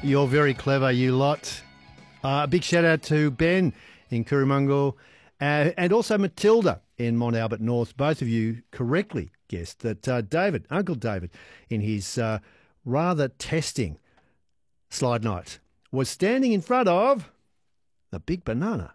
You're very clever, you lot. A big shout out to Ben in Cooramungo and also Matilda in Mont Albert North. Both of you correctly guessed that David, Uncle David, in his rather testing slide night, was standing in front of the big banana.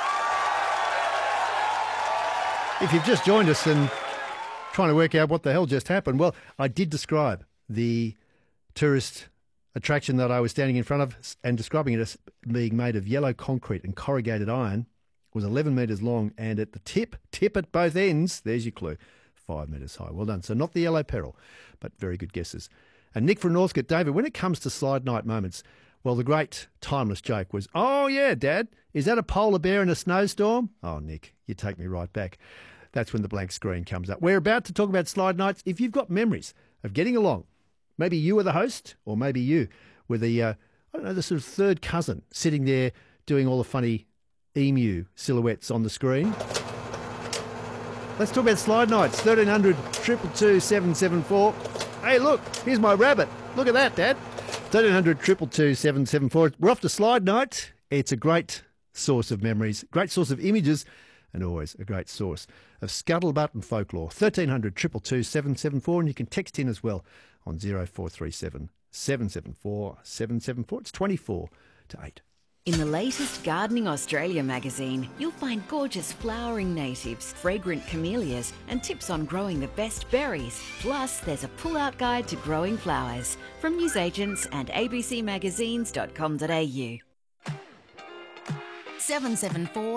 If you've just joined us and trying to work out what the hell just happened, well, I did describe the tourist attraction that I was standing in front of and describing it as being made of yellow concrete and corrugated iron. It was 11 metres long and at the tip at both ends, there's your clue, 5 metres high. Well done. So not the yellow peril, but very good guesses. And Nick from Northcote, David, when it comes to slide night moments, well, the great timeless joke was, oh yeah, Dad, is that a polar bear in a snowstorm? Oh, Nick, you take me right back. That's when the blank screen comes up. We're about to talk about slide nights. If you've got memories of getting along, maybe you were the host, or maybe you were the, the sort of third cousin sitting there doing all the funny emu silhouettes on the screen. Let's talk about slide nights. 1300 222 774. Hey, look, here's my rabbit. Look at that, Dad. 1300 222 774. We're off to slide night. It's a great source of memories, great source of images, and always a great source of scuttlebutt and folklore. 1300 222 774, and you can text in as well on 0437 774 774. It's 24 to 8. In the latest Gardening Australia magazine, you'll find gorgeous flowering natives, fragrant camellias, and tips on growing the best berries. Plus, there's a pull-out guide to growing flowers from newsagents and abcmagazines.com.au. 774